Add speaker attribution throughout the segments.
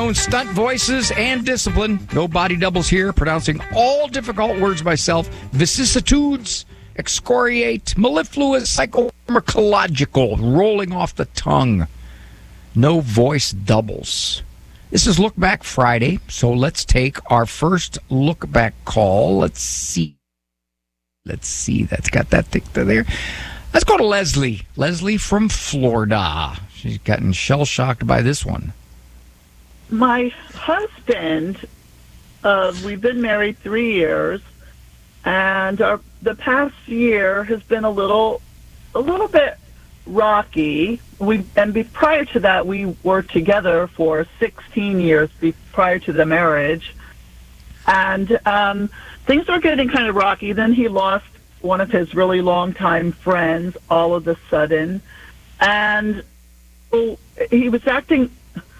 Speaker 1: own stunt voices and discipline. No body doubles here, pronouncing all difficult words myself. Vicissitudes, excoriate, mellifluous, psychopharmacological, rolling off the tongue. No voice doubles. This is Look Back Friday, so let's take our first Look Back call. Let's see. That's got that tick to there. Let's go to Leslie. Leslie from Florida. She's gotten shell-shocked by this one.
Speaker 2: My husband, we've been married 3 years, and the past year has been a little bit rocky. Prior to that, we were together for 16 years prior to the marriage, and things were getting kind of rocky. Then he lost one of his really long-time friends all of a sudden, and he was acting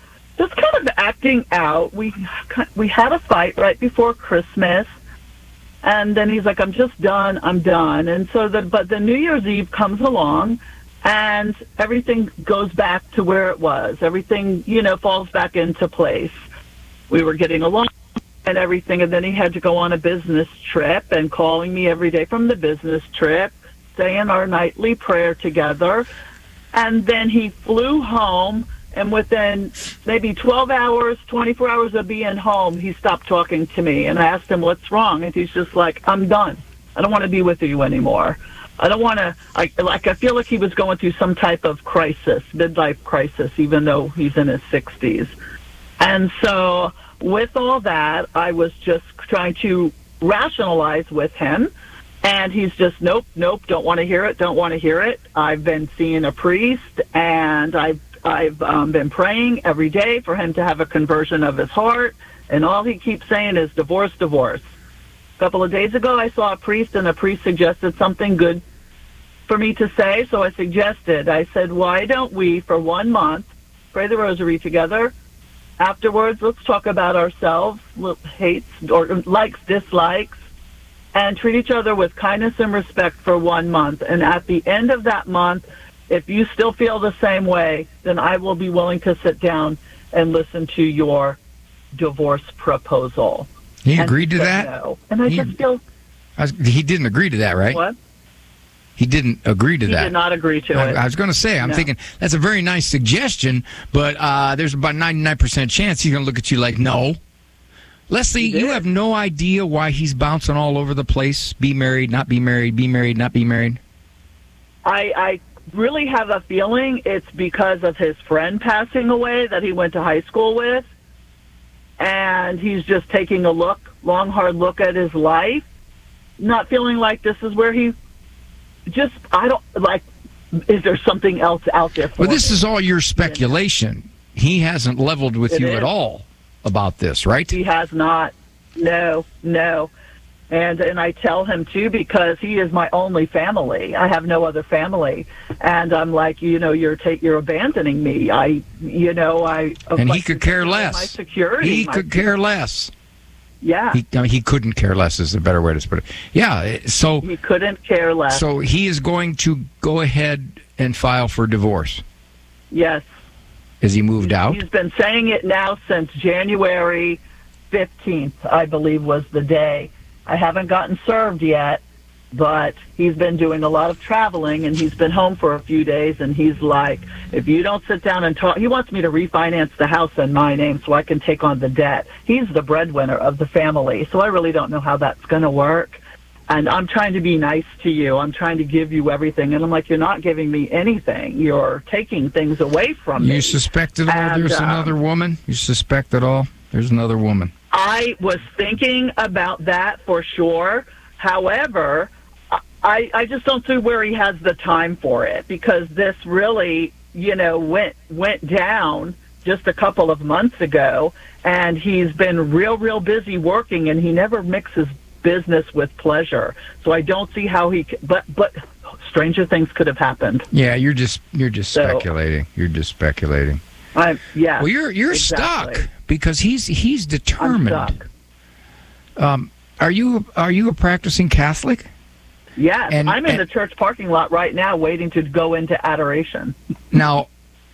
Speaker 2: out. We had a fight right before Christmas, and then he's like, I'm done. And so but the New Year's Eve comes along, and everything goes back to where it was. Everything, falls back into place. We were getting along and everything, and then he had to go on a business trip and calling me every day from the business trip, saying our nightly prayer together. And then he flew home, and within maybe 12 hours, 24 hours of being home, he stopped talking to me. And I asked him, what's wrong? And he's just like, I'm done. I don't want to be with you anymore. I don't want to, I feel like he was going through some type of crisis, midlife crisis, even though he's in his 60s. And so with all that, I was just trying to rationalize with him. And he's just, nope, don't want to hear it. I've been seeing a priest, and I've been praying every day for him to have a conversion of his heart, and all he keeps saying is divorce. A couple of days ago, I saw a priest, and the priest suggested something good for me to say, so I said, why don't we, for 1 month, pray the rosary together? Afterwards, let's talk about ourselves, hates or likes, dislikes, and treat each other with kindness and respect for 1 month. And at the end of that month, if you still feel the same way, then I will be willing to sit down and listen to your divorce proposal.
Speaker 1: He agreed to that?
Speaker 2: No. And I just feel...
Speaker 1: He didn't agree to that, right?
Speaker 2: What?
Speaker 1: He didn't agree to that.
Speaker 2: He did not agree to it.
Speaker 1: I was going to say, I'm thinking, that's a very nice suggestion, but there's about 99% chance he's going to look at you like, no. Leslie, you have no idea why he's bouncing all over the place. Be married, not be married, be married, not be married.
Speaker 2: I really have a feeling it's because of his friend passing away that he went to high school with. And he's just taking a long, hard look at his life, not feeling like this is where he is there something else out there for
Speaker 1: Well, this
Speaker 2: him?
Speaker 1: is all your speculation. He hasn't leveled with you at all about this, right?
Speaker 2: He has not. No. And I tell him, too, because he is my only family. I have no other family. And I'm like, you're abandoning me. And
Speaker 1: he could care less.
Speaker 2: My security.
Speaker 1: He could care less.
Speaker 2: Yeah.
Speaker 1: He couldn't care less is a better way to put it. Yeah, so...
Speaker 2: He couldn't care less.
Speaker 1: So he is going to go ahead and file for divorce?
Speaker 2: Yes.
Speaker 1: Has he moved out?
Speaker 2: He's been saying it now since January 15th, I believe was the day. I haven't gotten served yet, but he's been doing a lot of traveling, and he's been home for a few days, and he's like, if you don't sit down and talk, he wants me to refinance the house in my name so I can take on the debt. He's the breadwinner of the family, so I really don't know how that's going to work. And I'm trying to be nice to you. I'm trying to give you everything. And I'm like, you're not giving me anything. You're taking things away from me.
Speaker 1: You suspect at all there's another woman? You suspect at all there's another woman?
Speaker 2: I was thinking about that for sure. However, I just don't see where he has the time for it, because this really, went down just a couple of months ago, and he's been real busy working, and he never mixes business with pleasure. So I don't see how he but stranger things could have happened.
Speaker 1: Yeah, you're just speculating. You're just speculating.
Speaker 2: Yeah.
Speaker 1: Well, you're
Speaker 2: exactly.
Speaker 1: stuck because he's determined.
Speaker 2: I'm stuck.
Speaker 1: Are you a practicing Catholic?
Speaker 2: Yes, I'm in the church parking lot right now waiting to go into adoration.
Speaker 1: Now,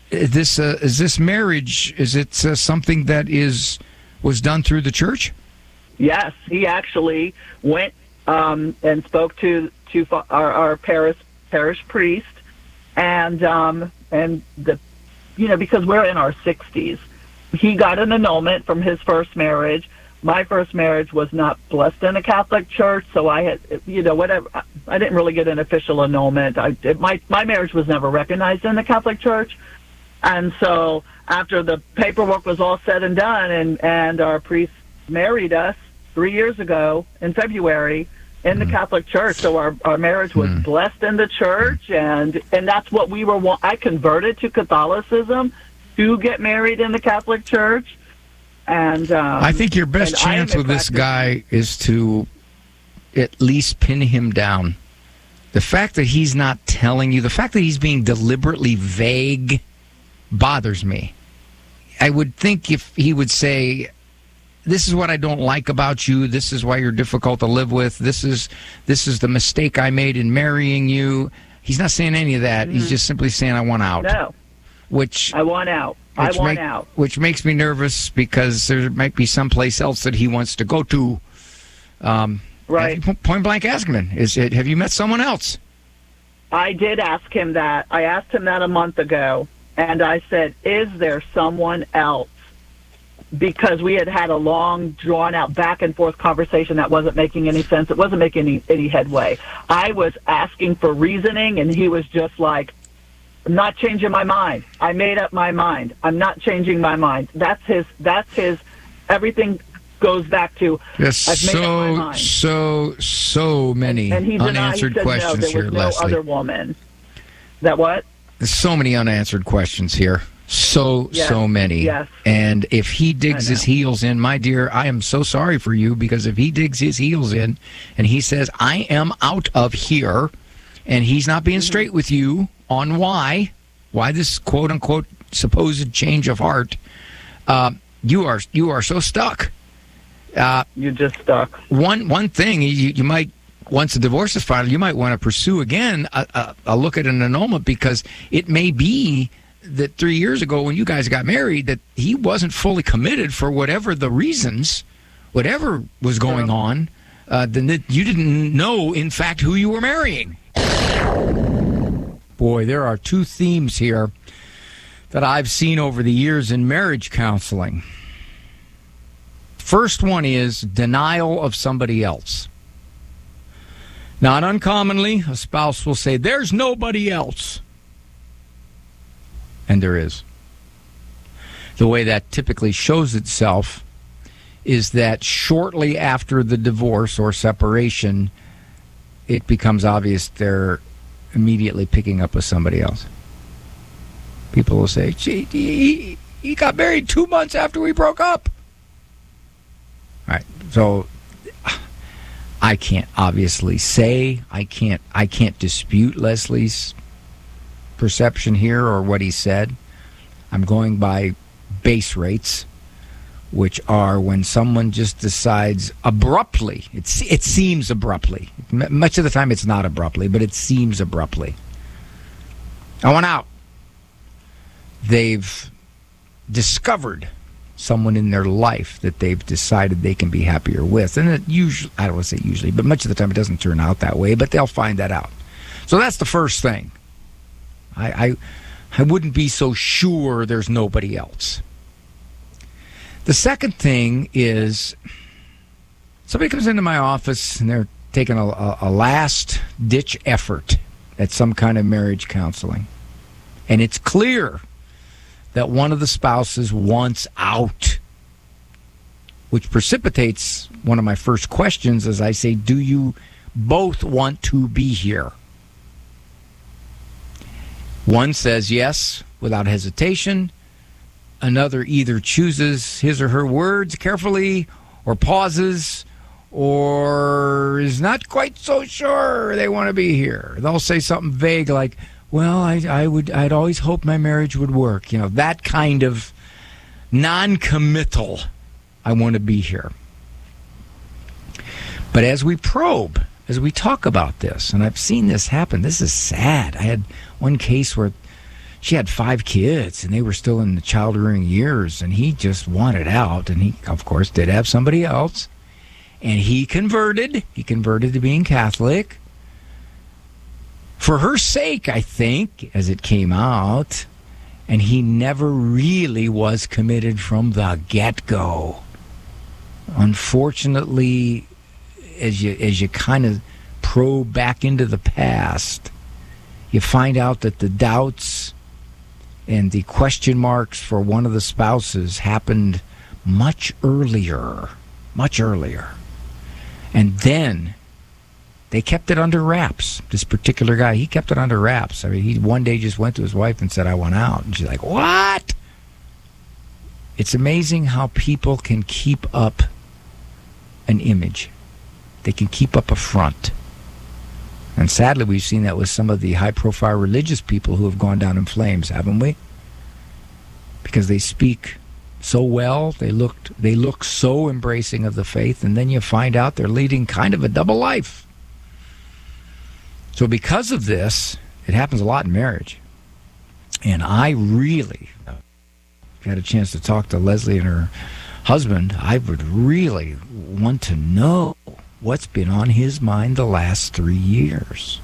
Speaker 1: is this marriage? Is it something that was done through the church?
Speaker 2: Yes, he actually went and spoke to our parish priest, and the because we're in our 60s, he got an annulment from his first marriage. My first marriage was not blessed in a Catholic church, so I had, whatever. I didn't really get an official annulment. My marriage was never recognized in the Catholic church. And so after the paperwork was all said and done, and our priest married us 3 years ago in February in the Catholic church, so our marriage was blessed in the church, and that's what we were. I converted to Catholicism to get married in the Catholic church. And
Speaker 1: I think your best chance with this guy is to at least pin him down. The fact that he's not telling you, the fact that he's being deliberately vague, bothers me. I would think if he would say, this is what I don't like about you, this is why you're difficult to live with, this is the mistake I made in marrying you. He's not saying any of that. He's just simply saying, I want out.
Speaker 2: No.
Speaker 1: I
Speaker 2: want out. Out.
Speaker 1: Which makes me nervous because there might be someplace else that he wants to go to.
Speaker 2: Right.
Speaker 1: Point blank asking him, have you met someone else?
Speaker 2: I did ask him that. I asked him that a month ago, and I said, is there someone else? Because we had a long, drawn-out, back-and-forth conversation that wasn't making any sense. It wasn't making any headway. I was asking for reasoning, and he was just like, I'm not changing my mind. I made up my mind. I'm not changing my mind. That's his. Everything goes back to.
Speaker 1: Yes,
Speaker 2: I've made up my mind.
Speaker 1: So many unanswered questions
Speaker 2: no, there
Speaker 1: here,
Speaker 2: was no
Speaker 1: Leslie.
Speaker 2: other woman. That what?
Speaker 1: There's so many unanswered questions here. So many.
Speaker 2: Yes.
Speaker 1: And if he digs his heels in, my dear, I am so sorry for you, because if he digs his heels in and he says, I am out of here, and he's not being straight with you on why this quote-unquote supposed change of heart, you are so stuck.
Speaker 2: You're just stuck.
Speaker 1: One thing, you might, once the divorce is filed, you might want to pursue again a look at an annulment, because it may be that 3 years ago when you guys got married that he wasn't fully committed for whatever the reasons, whatever was going on, then that you didn't know, in fact, who you were marrying. Boy, there are two themes here that I've seen over the years in marriage counseling. First one is denial of somebody else. Not uncommonly, a spouse will say, there's nobody else. And there is. The way that typically shows itself is that shortly after the divorce or separation, it becomes obvious they're immediately picking up with somebody else. People will say, gee, he got married 2 months after we broke up. All right, so I can't obviously say, I can't dispute Leslie's perception here or what he said. I'm going by base rates, which are when someone just decides abruptly, it seems abruptly. Much of the time it's not abruptly, but it seems abruptly. I want out. They've discovered someone in their life that they've decided they can be happier with. And it usually, I don't want to say usually, but much of the time it doesn't turn out that way, but they'll find that out. So that's the first thing. I wouldn't be so sure there's nobody else. The second thing is somebody comes into my office and they're taking a last-ditch effort at some kind of marriage counseling. And it's clear that one of the spouses wants out, which precipitates one of my first questions as I say, do you both want to be here? One says yes without hesitation. Another either chooses his or her words carefully or pauses or is not quite so sure they want to be here. They'll say something vague like, well, I'd always hoped my marriage would work. You know, that kind of non-committal, I want to be here. But as we probe, as we talk about this, and I've seen this happen, this is sad. I had one case where she had 5 kids, and they were still in the child-rearing years, and he just wanted out. And he, of course, did have somebody else. And he converted. He converted to being Catholic. For her sake, I think, as it came out. And he never really was committed from the get-go. Unfortunately, as you kind of probe back into the past, you find out that the doubts and the question marks for one of the spouses happened much earlier. And then they kept it under wraps. This particular guy, he kept it under wraps. I mean, he one day just went to his wife and said, "I want out." And she's like, "What?" It's amazing how people can keep up an image. They can keep up a front. And sadly, we've seen that with some of the high-profile religious people who have gone down in flames, haven't we? Because they speak so well, they look so embracing of the faith, and then you find out they're leading kind of a double life. So because of this, it happens a lot in marriage. And I really, if you had a chance to talk to Leslie and her husband, I would really want to know what's been on his mind the last 3 years.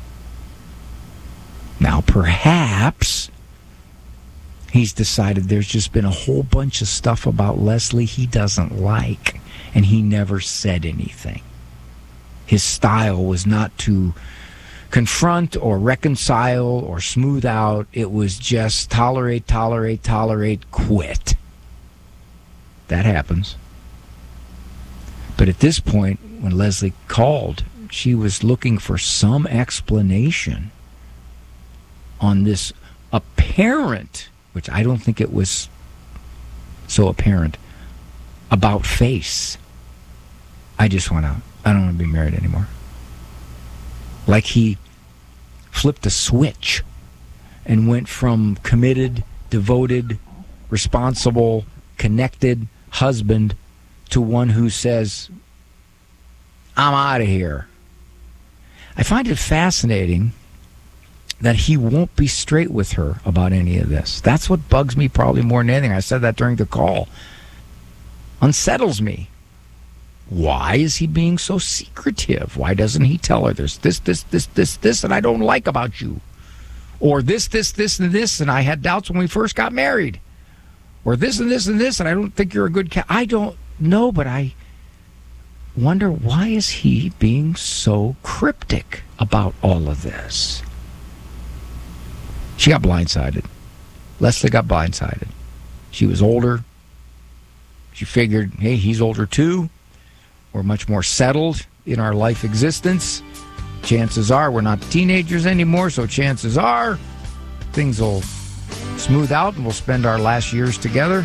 Speaker 1: Now, perhaps he's decided there's just been a whole bunch of stuff about Leslie he doesn't like, and he never said anything. His style was not to confront or reconcile or smooth out. It was just tolerate, quit. That happens. But at this point, when Leslie called, she was looking for some explanation on this apparent, which I don't think it was so apparent, about face. I just want out. I don't want to be married anymore. Like he flipped a switch and went from committed, devoted, responsible, connected husband to one who says, "I'm out of here." I find it fascinating that he won't be straight with her about any of this. That's what bugs me probably more than anything. I said that during the call. Unsettles me. Why is he being so secretive? Why doesn't he tell her there's this, and I don't like about you? Or this, and this, and I had doubts when we first got married. Or this, and this, and I don't think you're a good cat. I don't know, but I wonder, why is he being so cryptic about all of this? She got blindsided. Leslie got blindsided. She was older. She figured, hey, he's older too. We're much more settled in our life existence. Chances are we're not teenagers anymore, so chances are things will smooth out and we'll spend our last years together.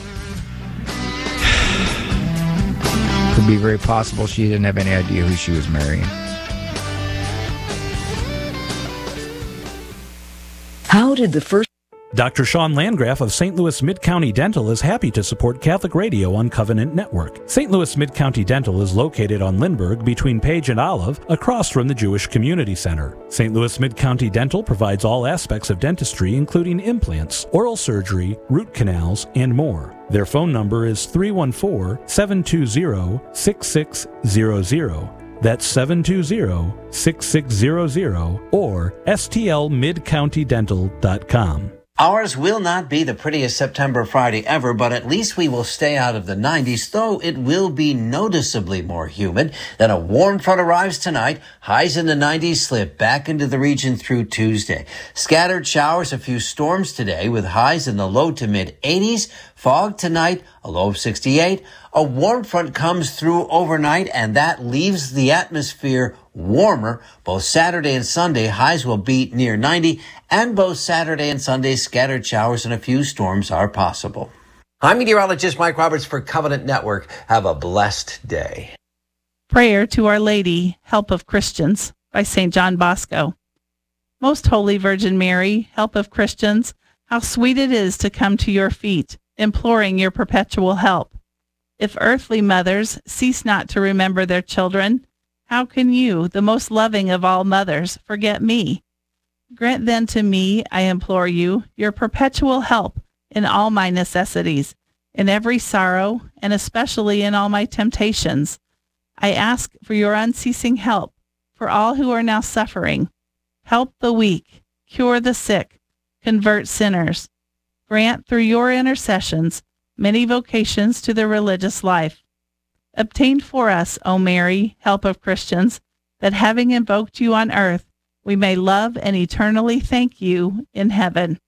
Speaker 1: Could be very possible she didn't have any idea who she was marrying.
Speaker 3: How did the first...
Speaker 4: Dr. Sean Landgraf of St. Louis Mid-County Dental is happy to support Catholic Radio on Covenant Network. St. Louis Mid-County Dental is located on Lindbergh between Page and Olive, across from the Jewish Community Center. St. Louis Mid-County Dental provides all aspects of dentistry, including implants, oral surgery, root canals, and more. Their phone number is 314-720-6600. That's 720-6600 or stlmidcountydental.com.
Speaker 5: Ours will not be the prettiest September Friday ever, but at least we will stay out of the 90s, though it will be noticeably more humid. Then a warm front arrives tonight. Highs in the 90s slip back into the region through Tuesday. Scattered showers, a few storms today with highs in the low to mid 80s. Fog tonight, a low of 68. A warm front comes through overnight, and that leaves the atmosphere warmer. Both Saturday and Sunday, highs will be near 90, and both Saturday and Sunday, scattered showers and a few storms are possible. I'm meteorologist Mike Roberts for Covenant Network. Have a blessed day.
Speaker 6: Prayer to Our Lady, Help of Christians, by St. John Bosco. Most Holy Virgin Mary, Help of Christians, how sweet it is to come to your feet, imploring your perpetual help. If earthly mothers cease not to remember their children, how can you, the most loving of all mothers, forget me? Grant then to me, I implore you, your perpetual help in all my necessities, in every sorrow, and especially in all my temptations. I ask for your unceasing help for all who are now suffering. Help the weak, cure the sick, convert sinners. Grant through your intercessions many vocations to the religious life. Obtain for us, O Mary, help of Christians, that having invoked you on earth, we may love and eternally thank you in heaven.